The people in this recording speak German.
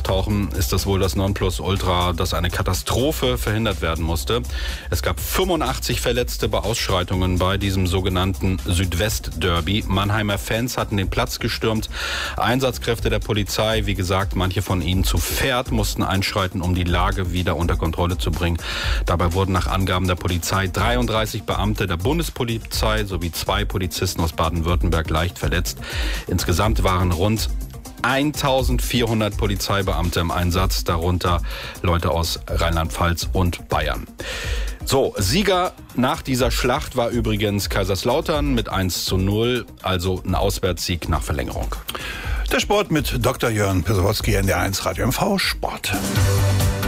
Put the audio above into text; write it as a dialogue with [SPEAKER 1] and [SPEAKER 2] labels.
[SPEAKER 1] auftauchen, ist das wohl das Nonplusultra, dass eine Katastrophe verhindert werden musste. Es gab 85 Verletzte bei Ausschreitungen bei diesem sogenannten Südwest-Derby. Mannheimer Fans hatten den Platz gestürmt. Einsatzkräfte der Polizei, wie gesagt, manche von ihnen zu Pferd, mussten einschreiten, um die Lage wieder unter Kontrolle zu bringen. Dabei wurden nach Angaben der Polizei 33 Beamte der Bundespolizei sowie 2 Polizisten aus Baden-Württemberg leicht verletzt. Insgesamt waren rund 1400 Polizeibeamte im Einsatz, darunter Leute aus Rheinland-Pfalz und Bayern. So, Sieger nach dieser Schlacht war übrigens Kaiserslautern mit 1:0, also ein Auswärtssieg nach Verlängerung.
[SPEAKER 2] Der Sport mit Dr. Jörn Pesowoski, NDR1 Radio MV Sport.